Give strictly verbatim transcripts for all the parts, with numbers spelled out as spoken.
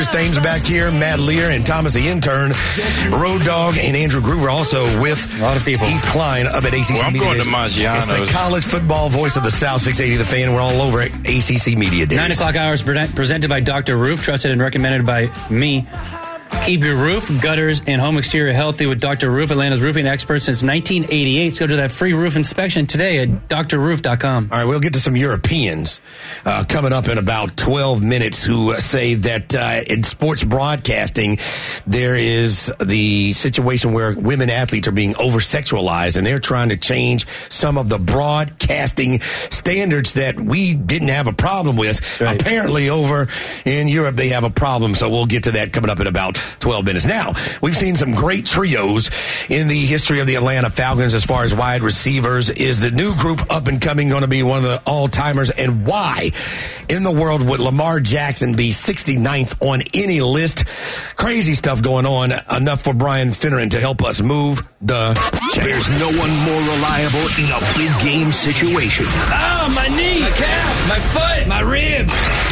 Thames back here, Matt Lear and Thomas the intern, Road Dog and Andrew Gruber also with a lot of people. Heath Klein up at A C C well, I'm Media going Days. to Maggiano's. It's the college football voice of the South, six eighty The Fan. We're all over at A C C Media Days. Nine o'clock hours pre- presented by Doctor Roof, trusted and recommended by me. Keep your roof, gutters, and home exterior healthy with Doctor Roof, Atlanta's roofing expert since nineteen eighty-eight. Schedule that free roof inspection today at D R roof dot com. All right, we'll get to some Europeans uh, coming up in about twelve minutes who say that uh, in sports broadcasting, there is the situation where women athletes are being over-sexualized, and they're trying to change some of the broadcasting standards that we didn't have a problem with. Right. Apparently, over in Europe, they have a problem, so we'll get to that coming up in about twelve minutes. Now, we've seen some great trios in the history of the Atlanta Falcons as far as wide receivers. Is the new group up and coming going to be one of the all-timers? And why in the world would Lamar Jackson be sixty-ninth on any list? Crazy stuff going on. Enough for Brian Finneran to help us move the chain. There's no one more reliable in a big game situation. Oh, my knee, my calf, my foot, my rib.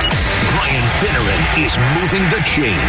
Brian Finneran is moving the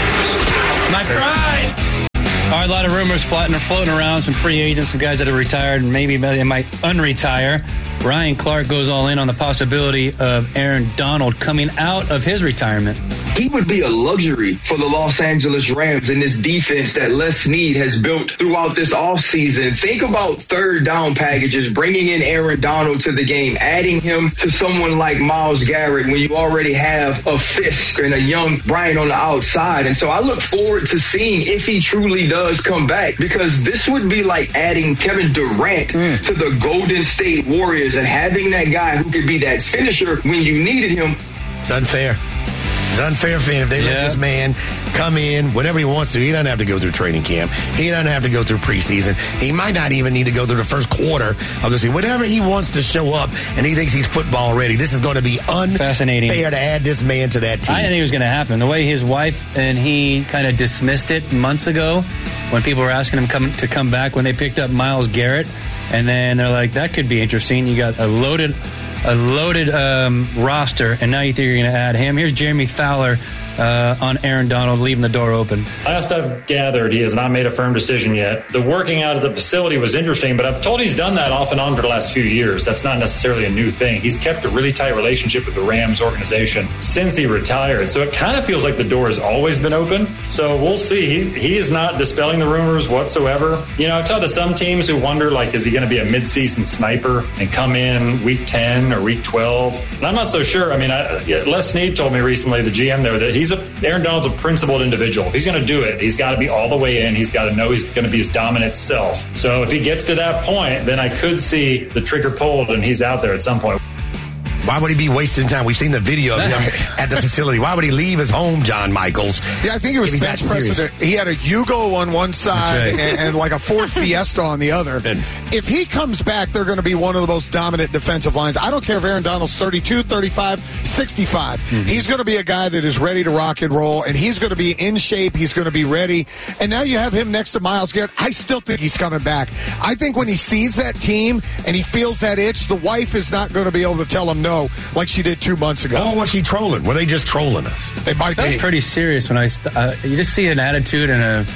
chains. My pride. All right, a lot of rumors floating, floating around. Some free agents, some guys that are retired, and maybe they might unretire. Ryan Clark goes all in on the possibility of Aaron Donald coming out of his retirement. He would be a luxury for the Los Angeles Rams in this defense that Les Snead has built throughout this offseason. Think about third down packages, bringing in Aaron Donald to the game, adding him to someone like Myles Garrett when you already have a Fisk and a young Bryant on the outside. And so I look forward to seeing if he truly does come back, because this would be like adding Kevin Durant mm. to the Golden State Warriors and having that guy who could be that finisher when you needed him. It's unfair. It's unfair for him if they yeah. let this man come in whenever he wants to. He doesn't have to go through training camp. He doesn't have to go through preseason. He might not even need to go through the first quarter of the season. Whenever he wants to show up and he thinks he's football ready, this is going to be unfair to add this man to that team. I didn't think it was going to happen. The way his wife and he kind of dismissed it months ago when people were asking him come, to come back when they picked up Myles Garrett. And then they're like, that could be interesting. You got a loaded a loaded um, roster, and now you think you're going to add him. Here's Jeremy Fowler uh, on Aaron Donald, leaving the door open. Last I've gathered, he has not made a firm decision yet. The working out of the facility was interesting, but I'm told he's done that off and on for the last few years. That's not necessarily a new thing. He's kept a really tight relationship with the Rams organization since he retired, so it kind of feels like the door has always been open. So we'll see. He, he is not dispelling the rumors whatsoever. You know, I've talked to some teams who wonder, like, is he going to be a midseason sniper and come in week ten or week twelve? And I'm not so sure. I mean, I, Les Snead told me recently, the G M there, that he's a Aaron Donald's a principled individual. If he's going to do it, he's got to be all the way in. He's got to know he's going to be his dominant self. So if he gets to that point, then I could see the trigger pulled and he's out there at some point. Why would he be wasting time? We've seen the video of him at the facility. Why would he leave his home, John Michaels? Yeah, I think it was bench precedent. He had a Yugo on one side right. and, and like a Ford Fiesta on the other. If he comes back, they're going to be one of the most dominant defensive lines. I don't care if Aaron Donald's thirty-two, thirty-five, sixty-five. Mm-hmm. He's going to be a guy that is ready to rock and roll, and he's going to be in shape. He's going to be ready. And now you have him next to Myles Garrett. I still think he's coming back. I think when he sees that team and he feels that itch, the wife is not going to be able to tell him no like she did two months ago. Oh, was she trolling? Were they just trolling us? They might be. Pretty serious when I. Uh, you just see an attitude and a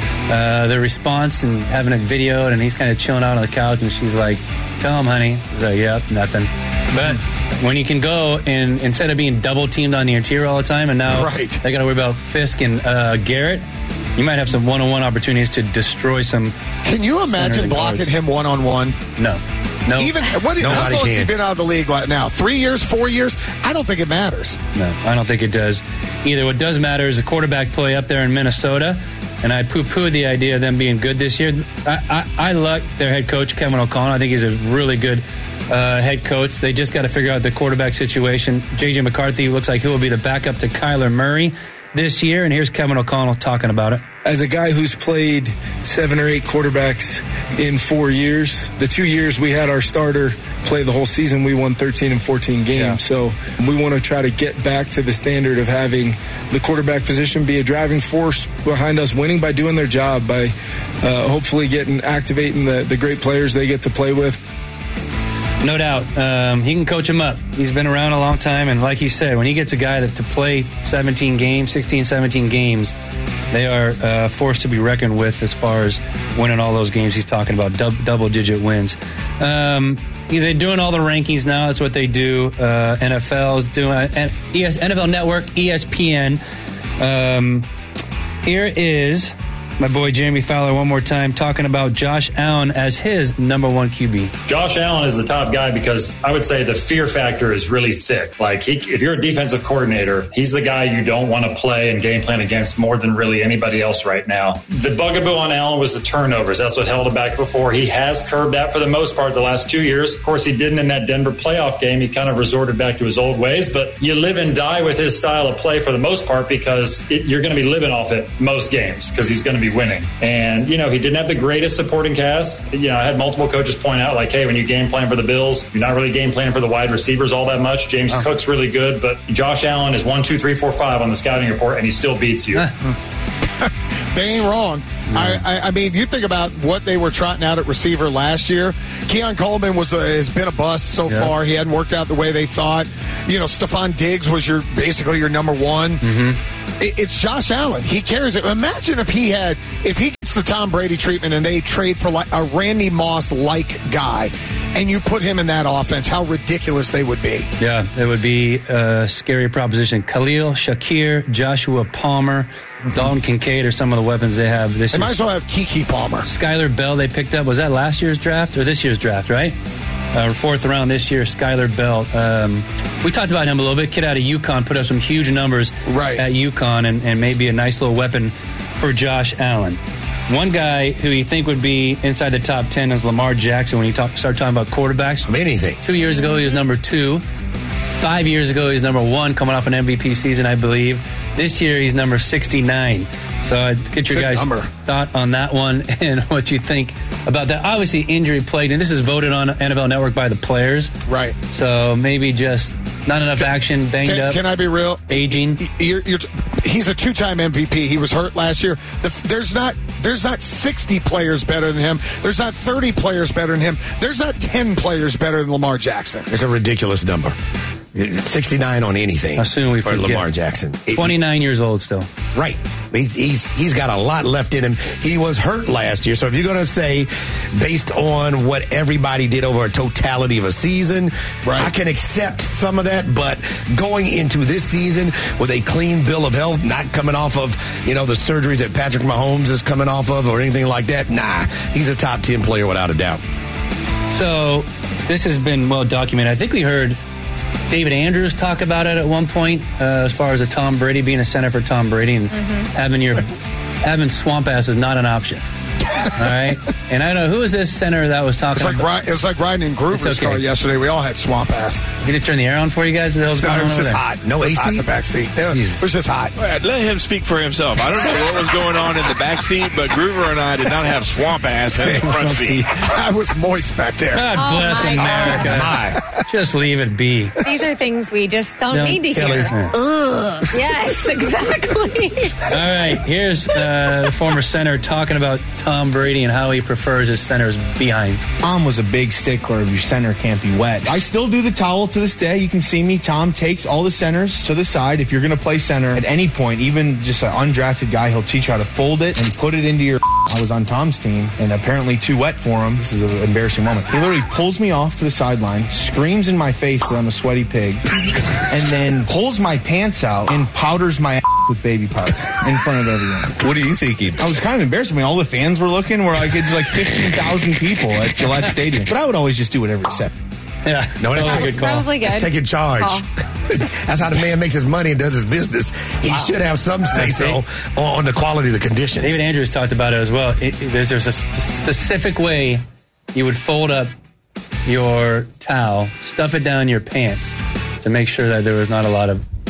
uh, the response and having it videoed, and he's kind of chilling out on the couch, and she's like, "Tell him, honey." He's like, "Yep, nothing." But when you can go and instead of being double teamed on the interior all the time, and now right. they got to worry about Fisk and uh, Garrett. You might have some one-on-one opportunities to destroy some. Can you imagine blocking guards. him one-on-one? No. No. Even what? How long has he been out of the league right now? Three years, four years? I don't think it matters. No, I don't think it does either. What does matter is the quarterback play up there in Minnesota, and I poo-pooed the idea of them being good this year. I, I, I like their head coach, Kevin O'Connell. I think he's a really good uh, head coach. They just got to figure out the quarterback situation. J J McCarthy looks like he will be the backup to Kyler Murray this year, and here's Kevin O'Connell talking about it. As a guy who's played seven or eight quarterbacks in four years, the two years we had our starter play the whole season, we won thirteen and fourteen games. Yeah. So we want to try to get back to the standard of having the quarterback position be a driving force behind us winning by doing their job, by uh, hopefully getting activating the, the great players they get to play with. No doubt. Um, he can coach him up. He's been around a long time, and like you said, when he gets a guy that to play seventeen games, sixteen, seventeen games, they are uh, forced to be reckoned with as far as winning all those games he's talking about, dub- double-digit wins. Um, they're doing all the rankings now. That's what they do. Uh, N F L's doing uh, N F L Network, E S P N. Um, here is my boy Jeremy Fowler one more time talking about Josh Allen as his number one Q B. Josh Allen is the top guy because I would say the fear factor is really thick. Like, he, if you're a defensive coordinator, he's the guy you don't want to play and game plan against more than really anybody else right now. The bugaboo on Allen was the turnovers. That's what held him back before. He has curbed that for the most part the last two years. Of course, he didn't in that Denver playoff game. He kind of resorted back to his old ways, but you live and die with his style of play for the most part because it, you're going to be living off it most games because he's going to be winning. And, you know, he didn't have the greatest supporting cast. You know, I had multiple coaches point out, like, hey, when you game plan for the Bills, you're not really game planning for the wide receivers all that much. James oh. Cook's really good, but Josh Allen is one, two, three, four, five on the scouting report, and he still beats you. They ain't wrong. I, I, I mean, you think about what they were trotting out at receiver last year. Keon Coleman was a, has been a bust so yeah. far. He hadn't worked out the way they thought. You know, Stephon Diggs was your basically your number one. Mm-hmm. It, it's Josh Allen. He carries it. Imagine if he had, if he gets the Tom Brady treatment and they trade for like a Randy Moss-like guy, and you put him in that offense, how ridiculous they would be. Yeah, it would be a scary proposition. Khalil, Shakir, Joshua Palmer, mm-hmm. Dalton Kincaid are some of the weapons they have this They year. might as well have Kiki Palmer. Skylar Bell they picked up. Was that last year's draft or this year's draft, right? Uh, fourth round this year, Skylar Bell. Um, we talked about him a little bit. Kid out of UConn, put up some huge numbers right. at UConn and, and maybe a nice little weapon for Josh Allen. One guy who you think would be inside the top ten is Lamar Jackson when you talk, start talking about quarterbacks. Anything. Two years ago, he was number two. Five years ago, he was number one, coming off an M V P season, I believe. This year, he's number sixty-nine. So uh, get your Good guys' number. thought on that one and what you think about that. Obviously, injury plagued, and this is voted on N F L Network by the players. Right. So maybe just not enough can, action, banged can, up. Can I be real? Aging. You're, you're, he's a two-time M V P. He was hurt last year. The, there's not there's not sixty players better than him. There's not thirty players better than him. There's not ten players better than Lamar Jackson. It's a ridiculous number. sixty-nine on anything. Assume we for forget. Lamar Jackson. twenty-nine years old still. Right. He, he's he's got a lot left in him. He was hurt last year, so if you're going to say based on what everybody did over a totality of a season, right. I can accept some of that. But going into this season with a clean bill of health, not coming off of you know the surgeries that Patrick Mahomes is coming off of or anything like that, nah, he's a top ten player without a doubt. So this has been well documented. I think we heard David Andrews talk about it at one point, uh, as far as a Tom Brady being a center for Tom Brady and mm-hmm. having your having swamp ass is not an option. All right, and I don't know who was this center that was talking. It's like about. Ri- it was like riding in Groover's okay. car yesterday. We all had swamp ass. Did it turn the air on for you guys? What the hell's going no, it was on just over hot. No A C in the back seat. It, it was just hot. Right, let him speak for himself. I don't know what was going on in the back seat, but Groover and I did not have swamp ass in the front seat. I was moist back there. God oh bless America. My. Just leave it be. These are things we just don't, don't need to Kelly. hear. Ugh. Yes, exactly. All right, here's uh, the former center talking about Tom Brady and how he prefers his centers behind. Tom was a big stickler of your center can't be wet. I still do the towel to this day. You can see me. Tom takes all the centers to the side. If you're going to play center at any point, even just an undrafted guy, he'll teach you how to fold it and put it into your... I was on Tom's team, and apparently too wet for him. This is an embarrassing moment. He literally pulls me off to the sideline, screams in my face that I'm a sweaty pig, and then pulls my pants out and powders my ass with baby powder in front of everyone. What are you thinking? I was kind of embarrassed. I mean, all the fans were looking. We're like, it's like fifteen thousand people at Gillette Stadium. But I would always just do whatever he said. Yeah, no, that's, that's a good call. Probably good. That's taking charge. That's how the man makes his money and does his business. He wow. should have some say so on the quality of the conditions. David Andrews talked about it as well. It, it, there's, there's a specific way you would fold up your towel, stuff it down your pants to make sure that there was not a lot of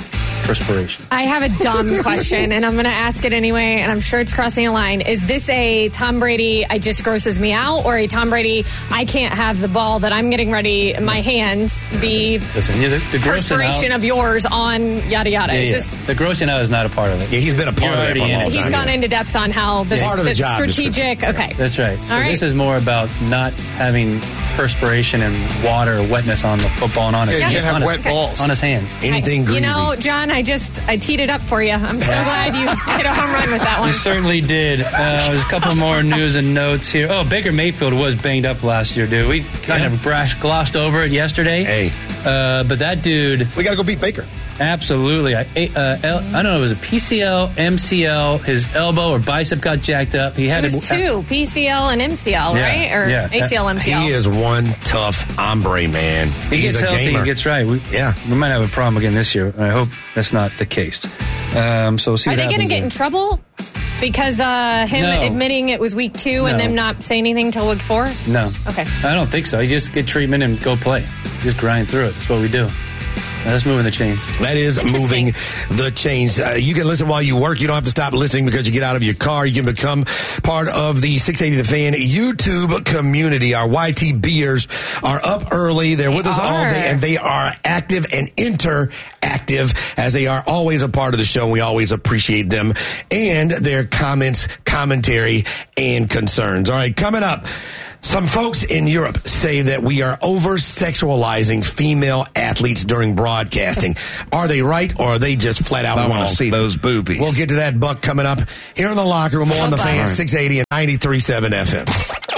perspiration. I have a dumb question, and I'm going to ask it anyway, and I'm sure it's crossing a line. Is this a Tom Brady, I just grosses me out, or a Tom Brady, I can't have the ball that I'm getting ready in my hands be Listen, the, the perspiration out, of yours on yada yada? Yeah, Is yeah. this, the grossing out is not a part of it. Yeah, he's been a part You're of that for a already in long it. time. he's gone into depth on how this, Part of the the job strategic. Okay. That's right. So All right. this is more about not having perspiration and water or wetness on the football and on his, Yeah, you can't have on his, wet balls. on his hands. Anything You greasy. know, John, I just I teed it up for you. I'm so glad you hit a home run with that one. You certainly did. Uh, there's a couple more news and notes here. Oh, Baker Mayfield was banged up last year, dude. We kind Yeah. of brash, glossed over it yesterday. Hey. Uh, but that dude, we got to go beat Baker. absolutely. I, uh, L, I don't know, it was a P C L, M C L, his elbow or bicep got jacked up. He had It was to, two, P C L and M C L, Yeah, right? Or yeah. A C L, M C L. He is one tough hombre, man. He He's gets a healthy gamer. and gets right. We, Yeah. we might have a problem again this year. I hope that's not the case. Um, so we'll see Are what they going to happens get there. in trouble? Because uh, him No. admitting it was week two and No. them not saying anything till week four? No. Okay. I don't think so. You just get treatment and go play. Just grind through it. That's what we do. Now, that's moving the chains. That is moving the chains. Uh, you can listen while you work. You don't have to stop listening because you get out of your car. You can become part of the six eighty The Fan YouTube community. Our Y T Bers are up early. They're with They us all are. day, and they are active and interactive as they are always a part of the show. We always appreciate them and their comments, commentary, and concerns. All right, coming up. Some folks in Europe say that we are over-sexualizing female athletes during broadcasting. Are they right, or are they just flat out I wrong? want to see those boobies. We'll get to that, Buck, coming up here in the locker room on the Fan, six eighty and ninety-three point seven F M.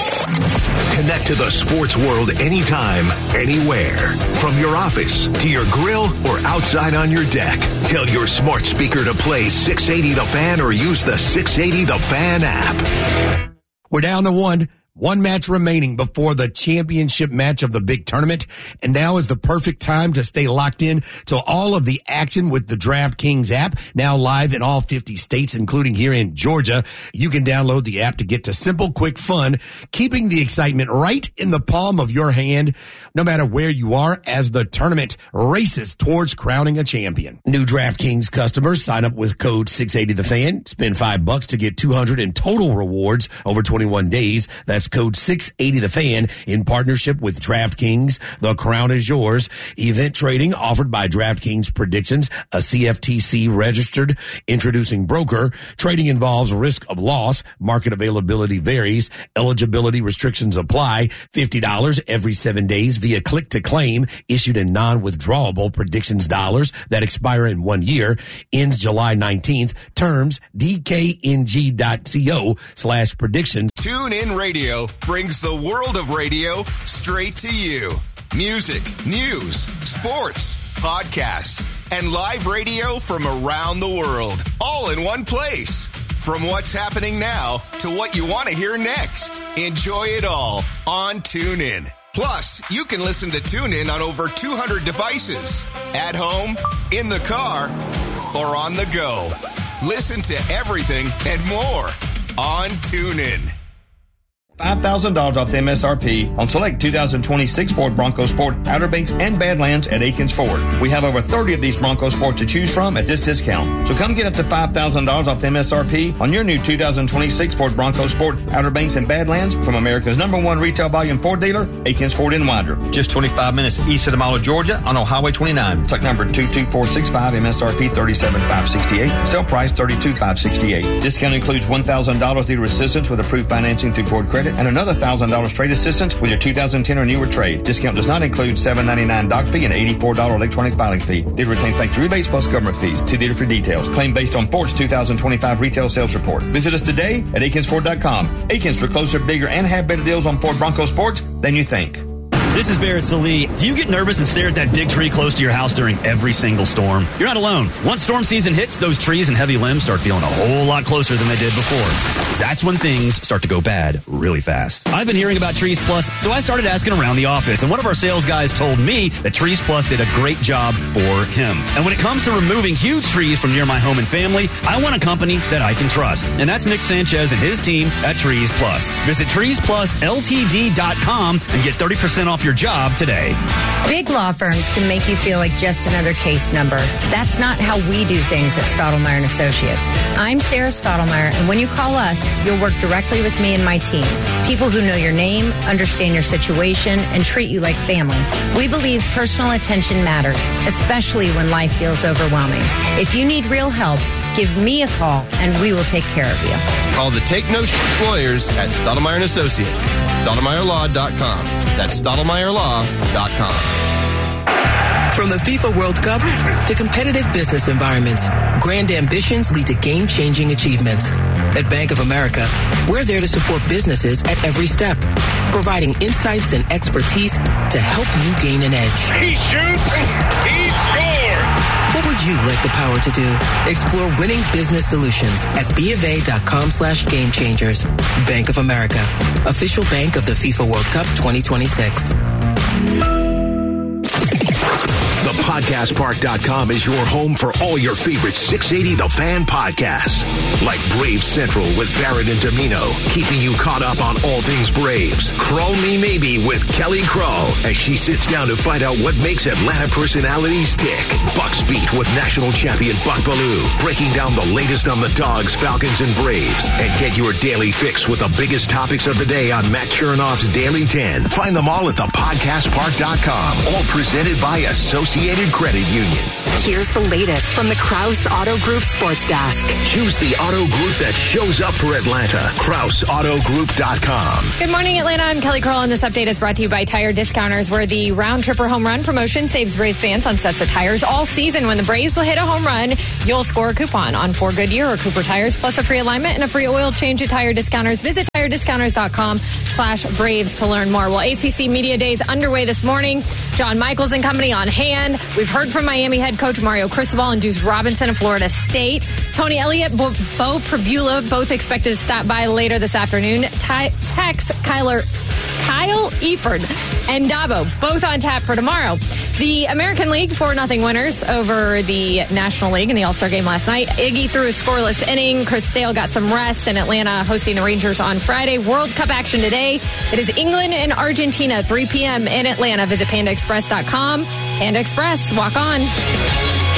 Connect to the sports world anytime, anywhere. From your office to your grill or outside on your deck. Tell your smart speaker to play six eighty The Fan or use the six eighty The Fan app. We're down to one. One match remaining before the championship match of the big tournament. And now is the perfect time to stay locked in to all of the action with the DraftKings app. Now live in all fifty states, including here in Georgia. You can download the app to get to simple, quick fun, keeping the excitement right in the palm of your hand, no matter where you are as the tournament races towards crowning a champion. New DraftKings customers sign up with code six eighty The Fan. Spend five bucks to get two hundred in total rewards over twenty-one days. That's code six eighty The Fan in partnership with DraftKings. The crown is yours. Event trading offered by DraftKings Predictions, a C F T C registered introducing broker. Trading involves risk of loss. Market availability varies. Eligibility restrictions apply. fifty dollars every seven days via click to claim, issued in non-withdrawable predictions dollars that expire in one year. Ends July nineteenth. Terms D K N G dot co slash predictions. Tune In Radio brings the world of radio straight to you. Music, news, sports, podcasts, and live radio from around the world, all in one place. From what's happening now to what you want to hear next. Enjoy it all on TuneIn. Plus, you can listen to TuneIn on over two hundred devices. At home, in the car, or on the go. Listen to everything and more on TuneIn. five thousand dollars off the M S R P on select two thousand twenty-six Ford Bronco Sport, Outer Banks, and Badlands at Aikens Ford. We have over thirty of these Bronco Sports to choose from at this discount. So come get up to five thousand dollars off the M S R P on your new two thousand twenty-six Ford Bronco Sport, Outer Banks, and Badlands from America's number one retail volume Ford dealer, Aikens Ford in Winder. Just twenty-five minutes east of the Mall of Georgia on Highway twenty-nine. Truck number two two four six five, M S R P thirty-seven thousand five hundred sixty-eight. Sale price thirty-two thousand five hundred sixty-eight. Discount includes one thousand dollars dealer assistance with approved financing through Ford Credit and another one thousand dollars trade assistance with your two thousand ten or newer trade. Discount does not include seven ninety-nine doc fee and eighty-four dollars electronic filing fee. Dealer retains factory rebates plus government fees. See dealer for details. Claim based on Ford's two thousand twenty-five retail sales report. Visit us today at Aikens Ford dot com. Aikens, for closer, bigger, and have better deals on Ford Bronco Sports than you think. This is Barrett Salee. Do you get nervous and stare at that big tree close to your house during every single storm? You're not alone. Once storm season hits, those trees and heavy limbs start feeling a whole lot closer than they did before. That's when things start to go bad really fast. I've been hearing about Trees Plus, so I started asking around the office, and one of our sales guys told me that Trees Plus did a great job for him. And when it comes to removing huge trees from near my home and family, I want a company that I can trust. And that's Nick Sanchez and his team at Trees Plus. Visit trees plus L T D dot com and get thirty percent off off your job today. Big law firms can make you feel like just another case number. That's not how we do things at Stottlemyre and Associates. I'm Sarah Stottlemyre, and when you call us, you'll work directly with me and my team. People who know your name, understand your situation, and treat you like family. We believe personal attention matters, especially when life feels overwhelming. If you need real help, give me a call, and we will take care of you. Call the Take No Shit Lawyers at Stottlemyre and Associates. Stottlemyre Law dot com. That's Stottlemyre Law dot com. From the FIFA World Cup to competitive business environments, grand ambitions lead to game-changing achievements. At Bank of America, we're there to support businesses at every step, providing insights and expertise to help you gain an edge. He shoots, he scores! What would you like the power to do? Explore winning business solutions at BofA.com slash game changers. Bank of America, official bank of the FIFA World Cup twenty twenty-six. The podcast park dot com is your home for all your favorite six eighty The Fan podcasts. Like Braves Central with Barrett and Domino, keeping you caught up on all things Braves. Crawl Me Maybe with Kelly Crawl, as she sits down to find out what makes Atlanta personalities tick. Bucks Beat with national champion Buck Bellew, breaking down the latest on the Dogs, Falcons, and Braves. And get your daily fix with the biggest topics of the day on Matt Chernoff's Daily ten. Find them all at the podcast park dot com, all presented by Associated Credit Union. Here's the latest from the Krause Auto Group Sports Desk. Choose the auto group that shows up for Atlanta. Krause Auto Group dot com. Good morning, Atlanta. I'm Kelly Curl, and this update is brought to you by Tire Discounters, where the round trip or home run promotion saves Braves fans on sets of tires all season. When the Braves will hit a home run, you'll score a coupon on four Goodyear or Cooper tires, plus a free alignment and a free oil change at Tire Discounters. Visit tire discounters dot com slash Braves to learn more. Well, A C C Media Day is underway this morning. John Michaels and company on hand. We've heard from Miami head coach Mario Cristobal and Deuce Robinson of Florida State. Tony Elliott, Bo, Bo Prabula, both expected to stop by later this afternoon. Ty, Tex, Kyler, Kyle Eford, and Dabo, both on tap for tomorrow. The American League four nothing winners over the National League in the All-Star game last night. Iggy threw a scoreless inning. Chris Sale got some rest, and Atlanta hosting the Rangers on Friday. World Cup action today. It is England and Argentina, three p.m. in Atlanta. Visit panda express dot com. Panda Express, walk on.